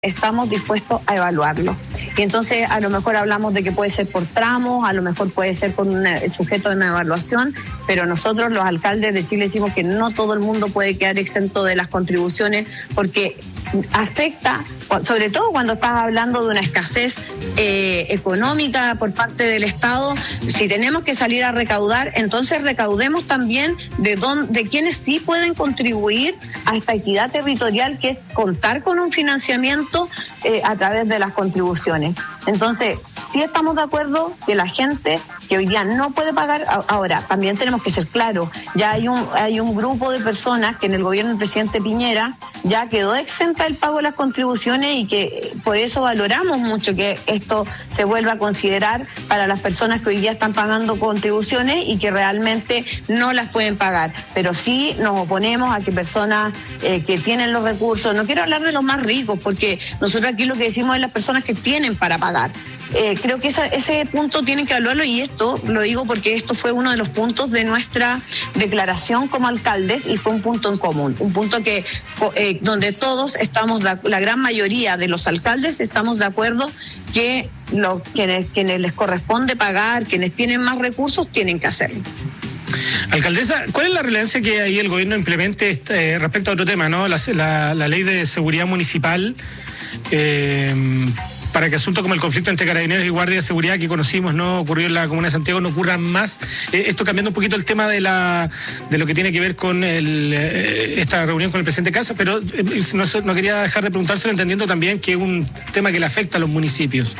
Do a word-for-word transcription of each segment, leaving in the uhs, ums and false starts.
estamos dispuestos a evaluarlo. Y entonces a lo mejor hablamos de que puede ser por tramos, a lo mejor puede ser por un sujeto de una evaluación, pero nosotros los alcaldes de Chile decimos que no todo el mundo puede quedar exento de las contribuciones porque afecta, sobre todo cuando estás hablando de una escasez eh, económica por parte del Estado. Si tenemos que salir a recaudar, entonces recaudemos también de, don, de quienes sí pueden contribuir a esta equidad territorial, que es contar con un financiamiento eh, a través de las contribuciones. Entonces, sí estamos de acuerdo que la gente que hoy día no puede pagar, ahora también tenemos que ser claros, ya hay un, hay un grupo de personas que en el gobierno del presidente Piñera ya quedó exenta el pago de las contribuciones y que por eso valoramos mucho que esto se vuelva a considerar para las personas que hoy día están pagando contribuciones y que realmente no las pueden pagar. Pero sí nos oponemos a que personas eh, que tienen los recursos, no quiero hablar de los más ricos, porque nosotros aquí lo que decimos es las personas que tienen para pagar. Eh, creo que esa, ese punto tienen que hablarlo, y esto lo digo porque esto fue uno de los puntos de nuestra declaración como alcaldes y fue un punto en común, un punto que eh, donde todos estamos, de, la gran mayoría de los alcaldes estamos de acuerdo que lo, quienes, quienes les corresponde pagar, quienes tienen más recursos, tienen que hacerlo. Alcaldesa, ¿cuál es la relevancia que ahí el gobierno implemente eh, respecto a otro tema, ¿no? La, la, la ley de seguridad municipal, eh, para que asuntos como el conflicto entre carabineros y guardia de seguridad que conocimos, no ocurrió en la comuna de Santiago, no ocurran más? Eh, esto cambiando un poquito el tema de la de lo que tiene que ver con el, eh, esta reunión con el presidente Kast, pero eh, no, no quería dejar de preguntárselo, entendiendo también que es un tema que le afecta a los municipios.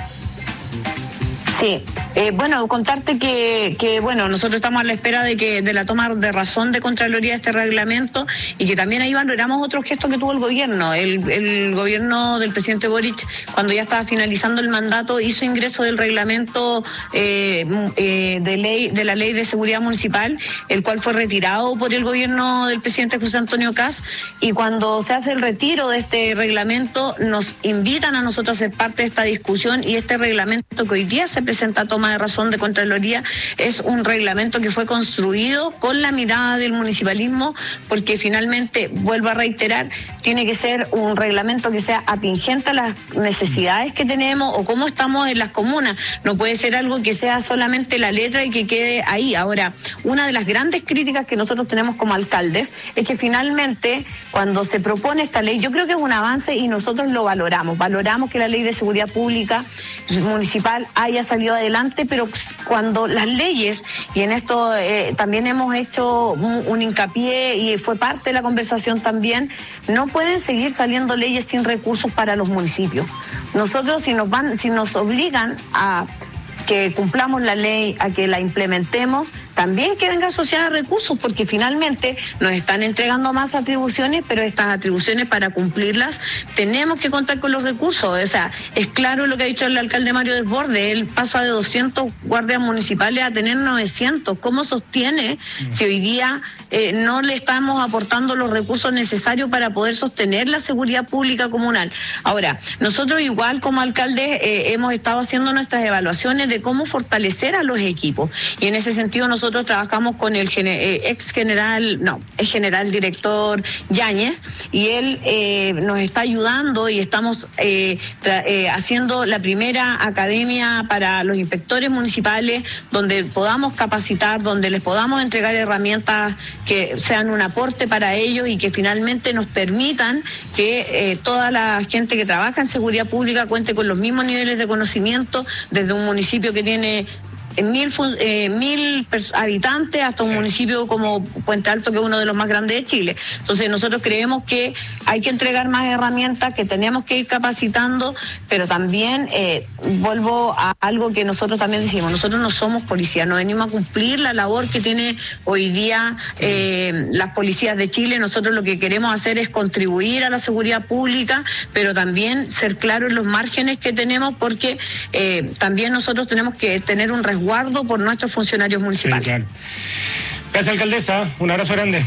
Sí, eh, bueno, contarte que, que bueno, nosotros estamos a la espera de que de la toma de razón de Contraloría de este reglamento, y que también ahí valoramos otro gesto que tuvo el gobierno. El, el gobierno del presidente Boric, cuando ya estaba finalizando el mandato, hizo ingreso del reglamento eh, eh, de ley de la ley de seguridad municipal, el cual fue retirado por el gobierno del presidente José Antonio Kast, y cuando se hace el retiro de este reglamento nos invitan a nosotros a ser parte de esta discusión, y este reglamento que hoy día se presenta a toma de razón de Contraloría es un reglamento que fue construido con la mirada del municipalismo, porque finalmente, vuelvo a reiterar, tiene que ser un reglamento que sea atingente a las necesidades que tenemos o cómo estamos en las comunas. No puede ser algo que sea solamente la letra y que quede ahí. Ahora, una de las grandes críticas que nosotros tenemos como alcaldes es que finalmente, cuando se propone esta ley, yo creo que es un avance y nosotros lo valoramos. Valoramos que la ley de seguridad pública municipal haya salido adelante, pero cuando las leyes, y en esto eh, también hemos hecho un, un hincapié y fue parte de la conversación también, no pueden seguir saliendo leyes sin recursos para los municipios. Nosotros, si nos van, si nos obligan a que cumplamos la ley, a que la implementemos, también que venga asociada a recursos, porque finalmente nos están entregando más atribuciones, pero estas atribuciones, para cumplirlas tenemos que contar con los recursos. O sea, es claro lo que ha dicho el alcalde Mario Desbordes, él pasa de doscientos guardias municipales a tener novecientos. ¿Cómo sostiene mm. si hoy día eh, no le estamos aportando los recursos necesarios para poder sostener la seguridad pública comunal? Ahora, nosotros igual como alcaldes eh, hemos estado haciendo nuestras evaluaciones de cómo fortalecer a los equipos, y en ese sentido nosotros trabajamos con el eh, ex general, no, ex general director Yáñez, y él eh, nos está ayudando, y estamos eh, tra- eh, haciendo la primera academia para los inspectores municipales, donde podamos capacitar, donde les podamos entregar herramientas que sean un aporte para ellos y que finalmente nos permitan que eh, toda la gente que trabaja en seguridad pública cuente con los mismos niveles de conocimiento, desde un municipio que tiene mil, eh, mil habitantes hasta un sí. municipio como Puente Alto, que es uno de los más grandes de Chile. Entonces nosotros creemos que hay que entregar más herramientas, que tenemos que ir capacitando, pero también eh, vuelvo a algo que nosotros también decimos: nosotros no somos policías, no venimos a cumplir la labor que tiene hoy día eh, las policías de Chile. Nosotros lo que queremos hacer es contribuir a la seguridad pública, pero también ser claros en los márgenes que tenemos, porque eh, también nosotros tenemos que tener un resguardo guardo por nuestros funcionarios municipales. Sí, claro. Gracias, alcaldesa. Un abrazo grande.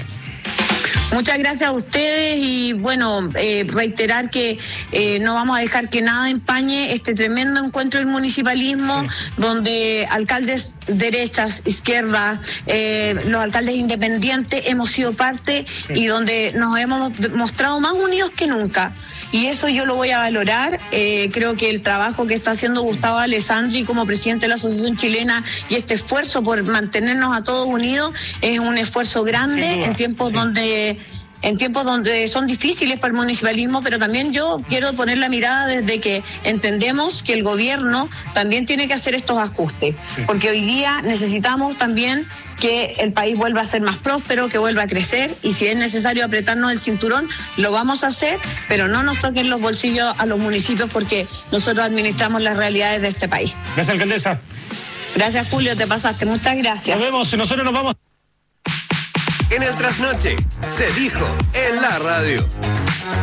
Muchas gracias a ustedes, y bueno, eh, reiterar que eh, no vamos a dejar que nada empañe este tremendo encuentro del municipalismo, sí. donde alcaldes derechas, izquierdas, eh, los alcaldes independientes hemos sido parte, sí. y donde nos hemos mostrado más unidos que nunca. y eso yo lo voy a valorar. Eh, creo que el trabajo que está haciendo Gustavo Alessandri como presidente de la Asociación Chilena y este esfuerzo por mantenernos a todos unidos es un esfuerzo grande en tiempos sí. donde... en tiempos donde son difíciles para el municipalismo, pero también yo quiero poner la mirada desde que entendemos que el gobierno también tiene que hacer estos ajustes, sí. porque hoy día necesitamos también que el país vuelva a ser más próspero, que vuelva a crecer, y si es necesario apretarnos el cinturón, lo vamos a hacer, pero no nos toquen los bolsillos a los municipios porque nosotros administramos las realidades de este país. Gracias, alcaldesa. Gracias, Julio, te pasaste. Muchas gracias. Nos vemos, nosotros nos vamos. En el Trasnoche se dijo en la radio.